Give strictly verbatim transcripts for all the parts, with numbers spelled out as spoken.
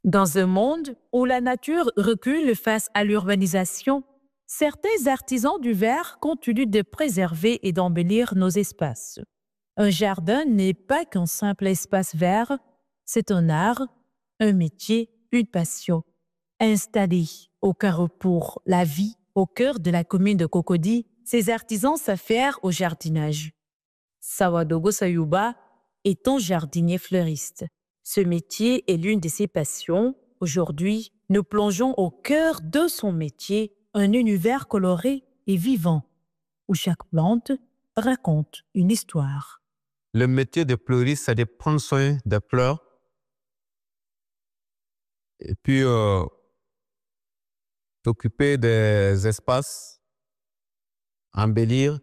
Dans un monde où la nature recule face à l'urbanisation, certains artisans du verre continuent de préserver et d'embellir nos espaces. Un jardin n'est pas qu'un simple espace vert, c'est un art, un métier, une passion. Installés au carrefour La Vie, au cœur de la commune de Cocody, ces artisans s'affairent au jardinage. Sawadogo Sayuba est un jardinier fleuriste. Ce métier est l'une de ses passions. Aujourd'hui, nous plongeons au cœur de son métier, un univers coloré et vivant, où chaque plante raconte une histoire. Le métier de fleuriste, c'est de prendre soin des fleurs et puis euh, s'occuper des espaces, embellir.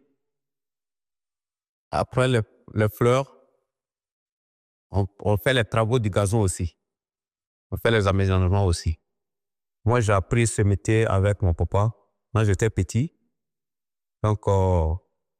Après les, les fleurs, on, on fait les travaux du gazon aussi. On fait les aménagements aussi. Moi, j'ai appris ce métier avec mon papa quand j'étais petit. Donc, euh,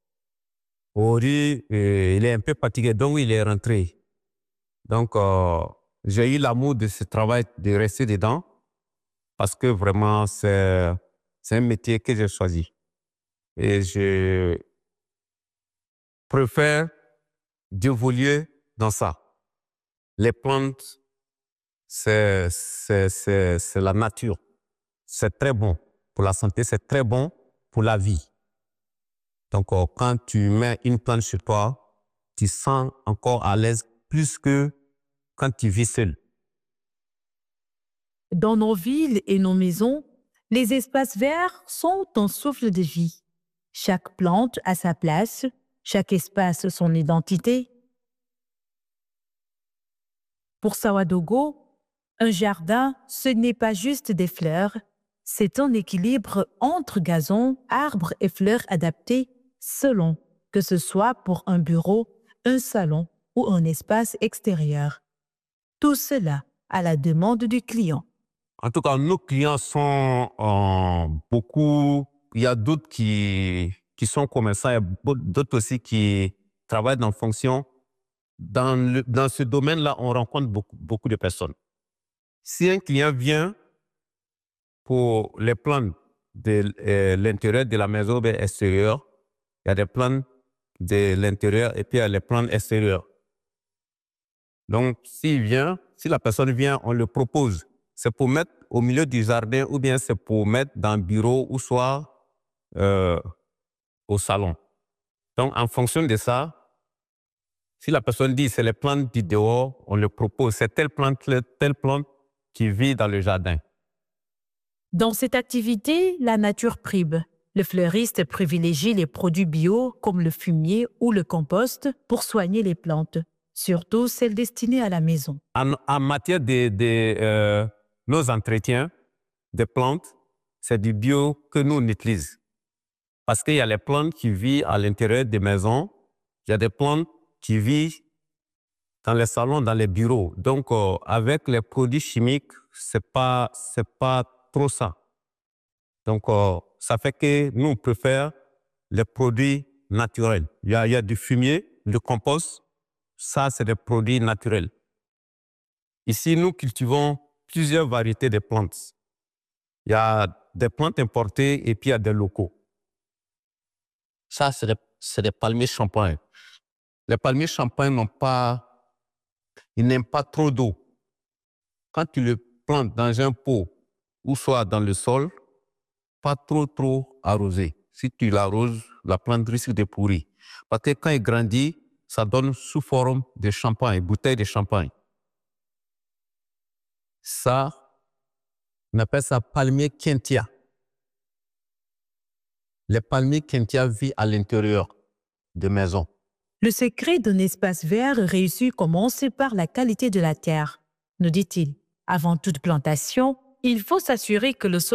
Ori, euh, il est un peu fatigué, donc il est rentré. Donc, euh, j'ai eu l'amour de ce travail, de rester dedans, parce que vraiment, c'est, c'est un métier que j'ai choisi. Et je préfère d'évoluer dans ça. Les plantes, c'est, c'est, c'est, c'est la nature. C'est très bon pour la santé, c'est très bon pour la vie. Donc, euh, quand tu mets une plante chez toi, tu sens encore à l'aise plus que quand tu vis seul. Dans nos villes et nos maisons, les espaces verts sont un souffle de vie. Chaque plante a sa place, chaque espace son identité. Pour Sawadogo, un jardin, ce n'est pas juste des fleurs, c'est un équilibre entre gazon, arbres et fleurs adaptés selon que ce soit pour un bureau, un salon ou un espace extérieur. Tout cela à la demande du client. En tout cas, nos clients sont euh, beaucoup. Il y a d'autres qui, qui sont commerçants, il y a d'autres aussi qui travaillent dans fonction. Dans, le, dans ce domaine-là, on rencontre beaucoup, beaucoup de personnes. Si un client vient pour les plantes de euh, l'intérieur de la maison ou extérieure, il y a des plantes de l'intérieur et puis il y a les plantes extérieures. Donc, s'il vient, si la personne vient, on le propose. C'est pour mettre au milieu du jardin ou bien c'est pour mettre dans le bureau ou soit euh, au salon. Donc, en fonction de ça, si la personne dit c'est les plantes du dehors, on le propose. C'est telle plante, telle plante qui vit dans le jardin. Dans cette activité, la nature prime. Le fleuriste privilégie les produits bio comme le fumier ou le compost pour soigner les plantes, surtout celles destinées à la maison. En, en matière de, de euh, nos entretiens des plantes, c'est du bio que nous on utilise. Parce qu'il y a les plantes qui vivent à l'intérieur des maisons, il y a des plantes qui vivent dans les salons, dans les bureaux. Donc, euh, avec les produits chimiques, c'est pas, c'est pas trop ça. Donc, euh, ça fait que nous, on préfère les produits naturels. Il y a, il y a du fumier, du compost. Ça, c'est des produits naturels. Ici, nous cultivons plusieurs variétés de plantes. Il y a des plantes importées et puis il y a des locaux. Ça, c'est des, c'est des palmiers champagne. Les palmiers champagne n'ont pas, ils n'aiment pas trop d'eau. Quand tu le plantes dans un pot ou soit dans le sol, pas trop trop arrosé. Si tu l'arroses, la plante risque de pourrir. Parce que quand il grandit, ça donne sous forme de champagne, bouteille de champagne. Ça, on appelle ça palmier kentia. Les palmiers kentia vivent à l'intérieur de maisons. Le secret d'un espace vert réussi commence par la qualité de la terre, nous dit-il. Avant toute plantation, il faut s'assurer que le sol